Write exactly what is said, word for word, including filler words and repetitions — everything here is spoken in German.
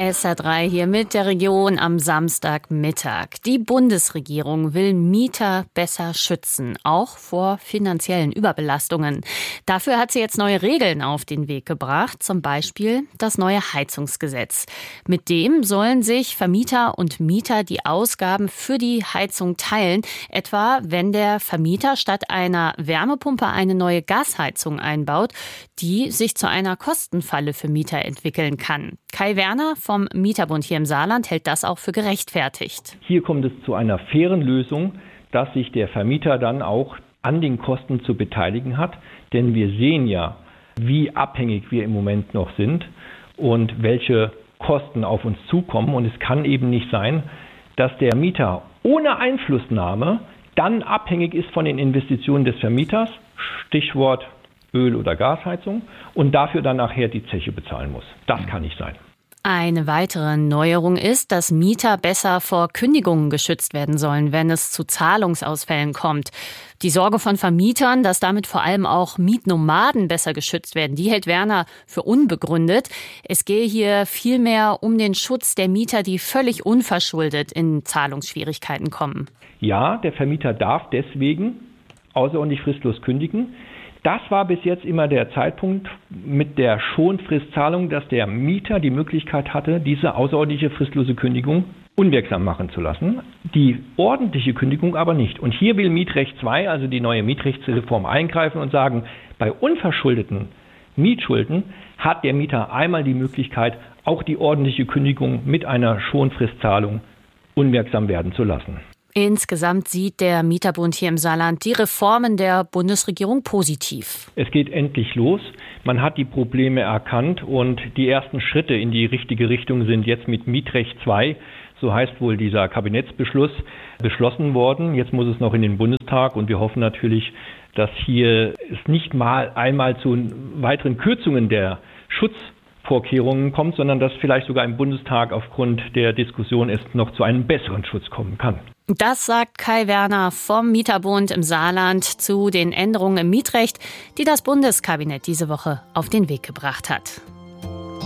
S R drei hier mit der Region am Samstagmittag. Die Bundesregierung will Mieter besser schützen, auch vor finanziellen Überbelastungen. Dafür hat sie jetzt neue Regeln auf den Weg gebracht, zum Beispiel das neue Heizungsgesetz. Mit dem sollen sich Vermieter und Mieter die Ausgaben für die Heizung teilen, etwa wenn der Vermieter statt einer Wärmepumpe eine neue Gasheizung einbaut, die sich zu einer Kostenfalle für Mieter entwickeln kann. Kai Werner vom Mieterbund hier im Saarland hält das auch für gerechtfertigt. Hier kommt es zu einer fairen Lösung, dass sich der Vermieter dann auch an den Kosten zu beteiligen hat. Denn wir sehen ja, wie abhängig wir im Moment noch sind und welche Kosten auf uns zukommen. Und es kann eben nicht sein, dass der Mieter ohne Einflussnahme dann abhängig ist von den Investitionen des Vermieters, Stichwort Öl- oder Gasheizung, und dafür dann nachher die Zeche bezahlen muss. Das kann nicht sein. Eine weitere Neuerung ist, dass Mieter besser vor Kündigungen geschützt werden sollen, wenn es zu Zahlungsausfällen kommt. Die Sorge von Vermietern, dass damit vor allem auch Mietnomaden besser geschützt werden, die hält Werner für unbegründet. Es gehe hier vielmehr um den Schutz der Mieter, die völlig unverschuldet in Zahlungsschwierigkeiten kommen. Ja, der Vermieter darf deswegen außerordentlich fristlos kündigen. Das war bis jetzt immer der Zeitpunkt mit der Schonfristzahlung, dass der Mieter die Möglichkeit hatte, diese außerordentliche fristlose Kündigung unwirksam machen zu lassen. Die ordentliche Kündigung aber nicht. Und hier will Mietrecht zwei, also die neue Mietrechtsreform, eingreifen und sagen, bei unverschuldeten Mietschulden hat der Mieter einmal die Möglichkeit, auch die ordentliche Kündigung mit einer Schonfristzahlung unwirksam werden zu lassen. Insgesamt sieht der Mieterbund hier im Saarland die Reformen der Bundesregierung positiv. Es geht endlich los. Man hat die Probleme erkannt und die ersten Schritte in die richtige Richtung sind jetzt mit Mietrecht zwei, so heißt wohl dieser Kabinettsbeschluss, beschlossen worden. Jetzt muss es noch in den Bundestag und wir hoffen natürlich, dass hier es nicht mal einmal zu weiteren Kürzungen der Schutzvorkehrungen kommt, sondern dass vielleicht sogar im Bundestag aufgrund der Diskussion es noch zu einem besseren Schutz kommen kann. Das sagt Kai Werner vom Mieterbund im Saarland zu den Änderungen im Mietrecht, die das Bundeskabinett diese Woche auf den Weg gebracht hat.